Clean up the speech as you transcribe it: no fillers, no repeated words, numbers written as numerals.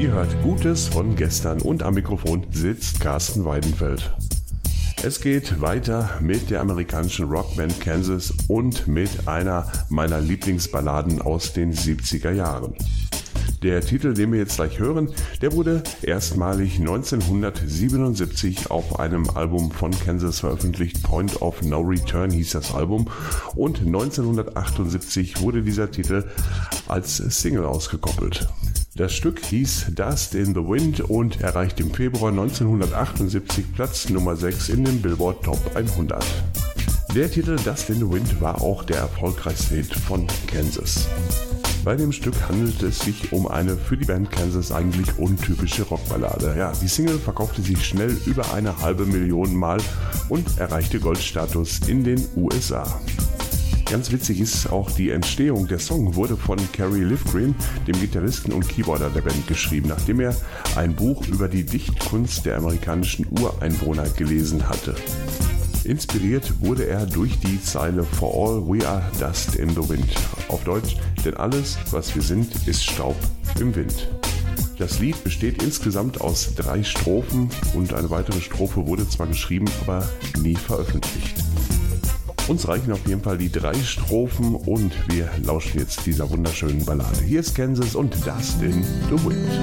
Ihr hört Gutes von gestern und am Mikrofon sitzt Carsten Weidenfeld. Es geht weiter mit der amerikanischen Rockband Kansas und mit einer meiner Lieblingsballaden aus den 70er Jahren. Der Titel, den wir jetzt gleich hören, der wurde erstmalig 1977 auf einem Album von Kansas veröffentlicht. Point of No Return hieß das Album. Und 1978 wurde dieser Titel als Single ausgekoppelt. Das Stück hieß Dust in the Wind und erreicht im Februar 1978 Platz Nummer 6 in den Billboard Top 100. Der Titel Dust in the Wind war auch der erfolgreichste Hit von Kansas. Bei dem Stück handelt es sich um eine für die Band Kansas eigentlich untypische Rockballade. Ja, die Single verkaufte sich schnell über 500.000 Mal und erreichte Goldstatus in den USA. Ganz witzig ist auch die Entstehung. Der Song wurde von Kerry Livgren, dem Gitarristen und Keyboarder der Band, geschrieben, nachdem er ein Buch über die Dichtkunst der amerikanischen Ureinwohner gelesen hatte. Inspiriert wurde er durch die Zeile For all we are dust in the wind. Auf Deutsch, denn alles, was wir sind, ist Staub im Wind. Das Lied besteht insgesamt aus 3 Strophen und eine weitere Strophe wurde zwar geschrieben, aber nie veröffentlicht. Uns reichen auf jeden Fall die 3 Strophen und wir lauschen jetzt dieser wunderschönen Ballade. Hier ist Kansas und Dust in the Wind.